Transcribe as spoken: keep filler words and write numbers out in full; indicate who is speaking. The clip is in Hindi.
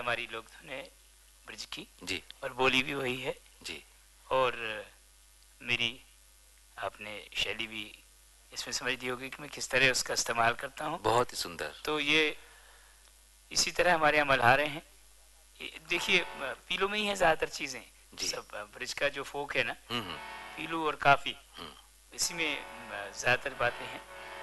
Speaker 1: हमारी लोक धुन है ब्रज की
Speaker 2: जी
Speaker 1: और बोली भी वही है
Speaker 2: जी।
Speaker 1: और मेरी आपने शैली भी इसमें समझ ली होगी कि मैं किस तरह उसका इस्तेमाल करता हूँ।
Speaker 2: बहुत ही सुंदर।
Speaker 1: तो ये इसी तरह हमारे यहाँ मल्हारे हैं। देखिए पीलू में ही है ज़्यादातर चीज़ें, सब ब्रिज का जो फोक है ना,
Speaker 2: हम्म
Speaker 1: पीलू और काफ़ी,
Speaker 2: हम्म।
Speaker 1: इसी में ज़्यादातर बातें हैं।